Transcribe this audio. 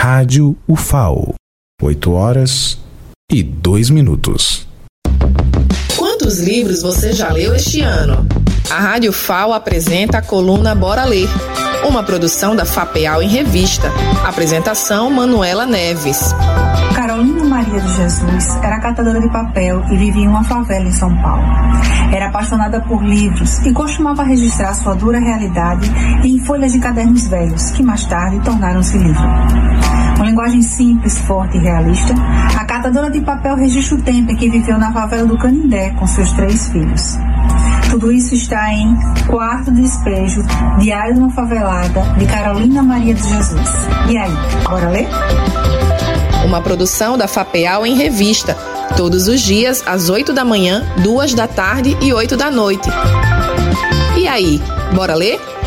Rádio UFAO, 8h02. Quantos livros você já leu este ano? A Rádio UFAO apresenta a coluna Bora Ler, uma produção da FAPEAL em Revista. Apresentação Manuela Neves. Carolina Maria de Jesus era catadora de papel e vivia em uma favela em São Paulo. Era apaixonada por livros e costumava registrar sua dura realidade em folhas de cadernos velhos, que mais tarde tornaram-se livro. Com linguagem simples, forte e realista, a catadora de papel registra o tempo em que viveu na favela do Canindé com seus 3 filhos. Tudo isso está em Quarto Despejo, Diário de uma Favelada, de Carolina Maria de Jesus. E aí, bora ler? Uma produção da FAPEAL em Revista, todos os dias às 8 da manhã, 2 da tarde e 8 da noite. E aí, bora ler?